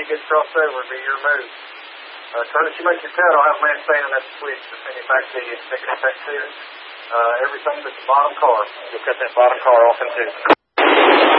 gets crossed over, it'll be your move. Curtis, you make your cut. I'll have a man standing at the switch to send it back to you and pick it back to you. Everything but the bottom car. You'll cut that bottom car off in two.